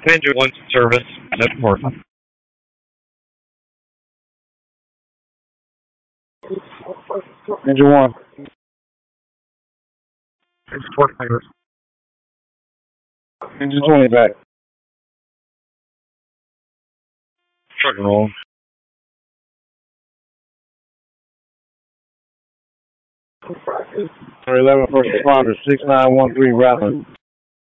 Engine 1 service. Network. Engine 1. Export fingers. Engine 20 back. Truck and roll. Number 11 first responder, 6913 Rattler.